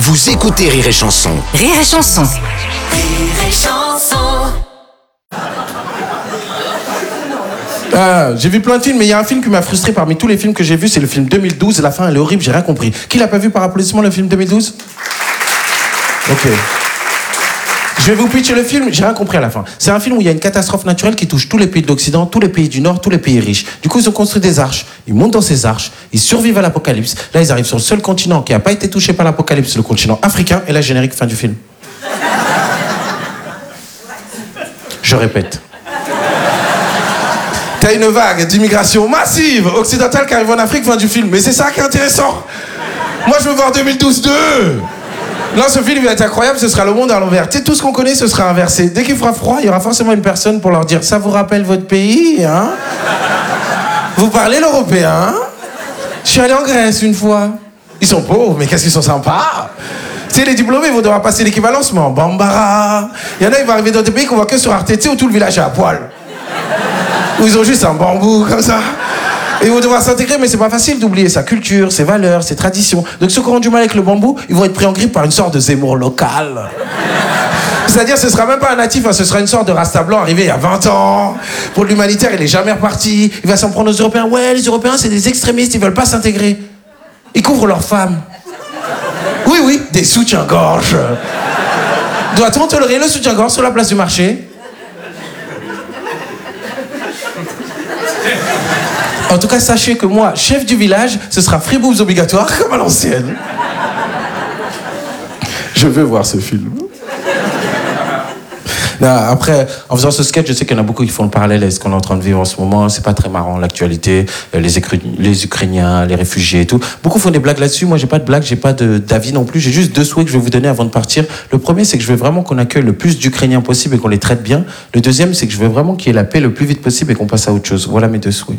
Vous écoutez Rire et Chanson. Rire et Chanson. Rire et Chanson. J'ai vu plein de films, mais il y a un film qui m'a frustré parmi tous les films que j'ai vus, c'est le film 2012. La fin, elle est horrible, j'ai rien compris. Qui l'a pas vu par applaudissement, le film 2012? Ok. Je vais vous pitcher le film, j'ai rien compris à la fin. C'est un film où il y a une catastrophe naturelle qui touche tous les pays de l'Occident, tous les pays du Nord, tous les pays riches. Du coup, ils ont construit des arches, ils montent dans ces arches, ils survivent à l'apocalypse. Là, ils arrivent sur le seul continent qui n'a pas été touché par l'apocalypse, le continent africain, et là, générique, fin du film. Je répète. T'as une vague d'immigration massive occidentale qui arrive en Afrique, fin du film. Mais c'est ça qui est intéressant. Moi, je veux voir 2012-2. Là, ce film va être incroyable, ce sera le monde à l'envers. Tu sais, tout ce qu'on connaît, ce sera inversé. Dès qu'il fera froid, il y aura forcément une personne pour leur dire « Ça vous rappelle votre pays, hein? Vous parlez l'européen, hein? Je suis allé en Grèce une fois. Ils sont pauvres, mais qu'est-ce qu'ils sont sympas. Tu sais, les diplômés vont devoir passer l'équivalence, mais en bambara. Il y en a, ils vont arriver dans des pays qu'on voit que sur RTT où tout le village est à poil. Où ils ont juste un bambou, comme ça. Et ils vont devoir s'intégrer, mais c'est pas facile d'oublier sa culture, ses valeurs, ses traditions. Donc ceux qui auront du mal avec le bambou, ils vont être pris en grippe par une sorte de Zemmour local. C'est-à-dire, ce sera même pas un natif, hein, ce sera une sorte de rasta blanc arrivé il y a 20 ans. Pour l'humanitaire, il est jamais reparti. Il va s'en prendre aux Européens. Ouais, les Européens, c'est des extrémistes, ils veulent pas s'intégrer. Ils couvrent leurs femmes. Oui, des soutiens-gorge. Doit-on tolérer le soutien-gorge sur la place du marché? En tout cas, sachez que moi, chef du village, ce sera free-boobs obligatoire comme à l'ancienne. Je veux voir ce film. Non, après, en faisant ce sketch, je sais qu'il y en a beaucoup qui font le parallèle avec ce qu'on est en train de vivre en ce moment. C'est pas très marrant, l'actualité, les Ukrainiens, les réfugiés et tout. Beaucoup font des blagues là-dessus. Moi, j'ai pas de blagues, j'ai pas d'avis non plus. J'ai juste 2 souhaits que je vais vous donner avant de partir. Le premier, c'est que je veux vraiment qu'on accueille le plus d'Ukrainiens possible et qu'on les traite bien. Le deuxième, c'est que je veux vraiment qu'il y ait la paix le plus vite possible et qu'on passe à autre chose. Voilà mes 2 souhaits.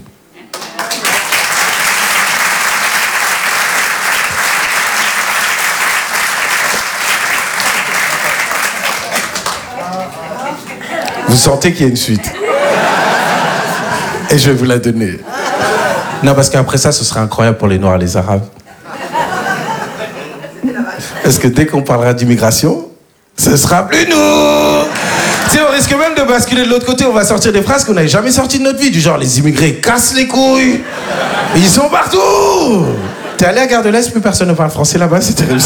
Vous sentez qu'il y a une suite. Et je vais vous la donner. Non, parce qu'après ça, ce sera incroyable pour les Noirs et les Arabes. Parce que dès qu'on parlera d'immigration, ce sera plus nous. Tu sais, on risque même de basculer de l'autre côté. On va sortir des phrases qu'on n'avait jamais sorties de notre vie. Du genre, les immigrés cassent les couilles. Ils sont partout. T'es allé à Gare de l'Est, plus personne ne parle français là-bas. C'est terrible.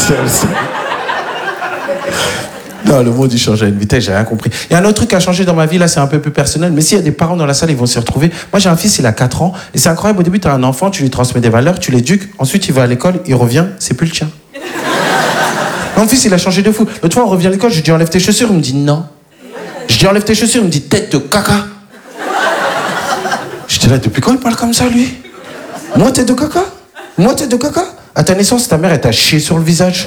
Non, le monde, il change à une vitesse, j'ai rien compris. Il y a un autre truc qui a changé dans ma vie, là, c'est un peu plus personnel, mais s'il y a des parents dans la salle, ils vont s'y retrouver. Moi, j'ai un fils, il a 4 ans, et c'est incroyable, au début, tu as un enfant, tu lui transmets des valeurs, tu l'éduques, ensuite, il va à l'école, il revient, c'est plus le tien. Mon fils, il a changé de fou. L'autre fois, on revient à l'école, je lui dis, enlève tes chaussures, il me dit, non. Je dis, enlève tes chaussures, il me dit, tête de caca. J'étais là, depuis quand il parle comme ça, lui? Moi, tête de caca? Moi, tête de caca? À ta naissance, ta mère, elle t'a chié sur le visage.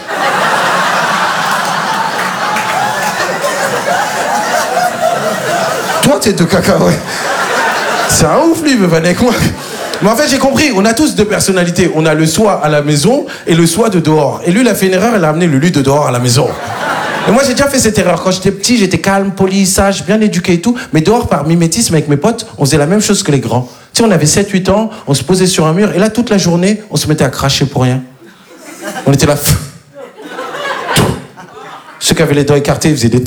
Toi, t'es de caca, ouais. C'est un ouf, lui, il veut venir avec moi. Mais en fait, j'ai compris, on a tous 2 personnalités. On a le soi à la maison et le soi de dehors. Et lui, il a fait une erreur, il a amené le lui de dehors à la maison. Et moi, j'ai déjà fait cette erreur. Quand j'étais petit, j'étais calme, poli, sage, bien éduqué et tout. Mais dehors, par mimétisme avec mes potes, on faisait la même chose que les grands. Tu sais, on avait 7-8 ans, on se posait sur un mur, et là, toute la journée, on se mettait à cracher pour rien. On était là. Ceux qui avaient les dents écartées, ils faisaient des...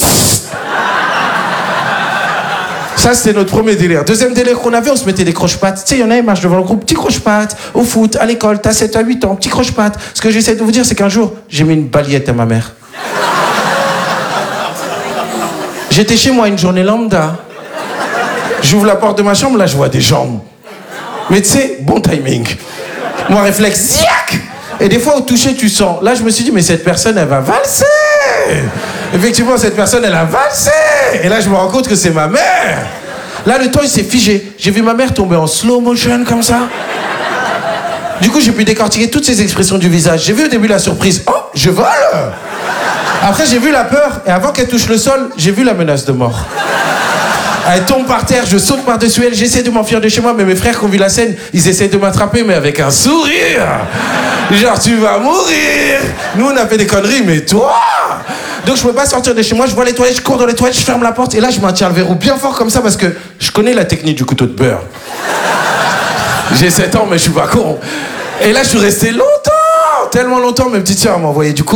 Ça, c'était notre premier délire. Deuxième délire qu'on avait, on se mettait des croche-pattes. Tu sais, il y en a, ils marchent devant le groupe, petit croche-pattes, au foot, à l'école, t'as 7 à 8 ans, petit croche-pattes. Ce que j'essaie de vous dire, c'est qu'un jour, j'ai mis une balayette à ma mère. J'étais chez moi une journée lambda. J'ouvre la porte de ma chambre, là, je vois des jambes. Mais tu sais, bon timing. Moi, réflexe, ziac! Et des fois, au toucher, tu sens. Là, je me suis dit, mais cette personne, elle va valser! Effectivement, cette personne, elle a valsé. Et là, je me rends compte que c'est ma mère. Là, le temps, il s'est figé. J'ai vu ma mère tomber en slow motion, comme ça. Du coup, j'ai pu décortiquer toutes ces expressions du visage. J'ai vu au début la surprise. Oh, je vole! Après, j'ai vu la peur. Et avant qu'elle touche le sol, j'ai vu la menace de mort. Elle tombe par terre, je saute par-dessus elle, j'essaie de m'enfuir de chez moi, mais mes frères qui ont vu la scène, ils essaient de m'attraper, mais avec un sourire. Genre, tu vas mourir. Nous, on a fait des conneries, mais toi... Donc je peux pas sortir de chez moi, je vois les toilettes, je cours dans les toilettes, je ferme la porte, et là, je maintiens le verrou bien fort comme ça, parce que je connais la technique du couteau de beurre. J'ai 7 ans, mais je suis pas con. Et là, je suis resté longtemps, tellement longtemps, mes petites sœurs m'ont envoyé du coup.